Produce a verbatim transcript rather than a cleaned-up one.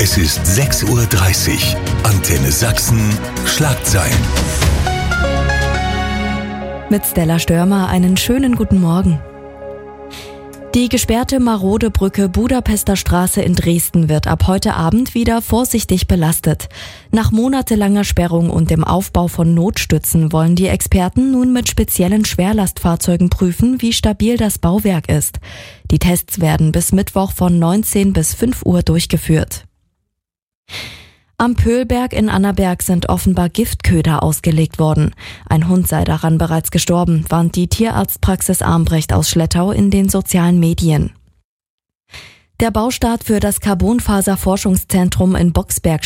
Es ist sechs Uhr dreißig. Antenne Sachsen, Schlagzeilen. Mit Stella Störmer einen schönen guten Morgen. Die gesperrte marode Brücke Budapester Straße in Dresden wird ab heute Abend wieder vorsichtig belastet. Nach monatelanger Sperrung und dem Aufbau von Notstützen wollen die Experten nun mit speziellen Schwerlastfahrzeugen prüfen, wie stabil das Bauwerk ist. Die Tests werden bis Mittwoch von neunzehn bis fünf Uhr durchgeführt. Am Pöhlberg in Annaberg sind offenbar Giftköder ausgelegt worden. Ein Hund sei daran bereits gestorben, warnt die Tierarztpraxis Armbrecht aus Schlettau in den sozialen Medien. Der Baustart für das Carbonfaser-Forschungszentrum in Boxberg